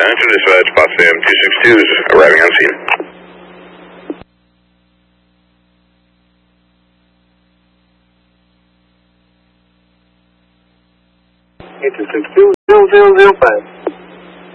Enter dispatch, Potsdam 262 is arriving on scene. 862-0005.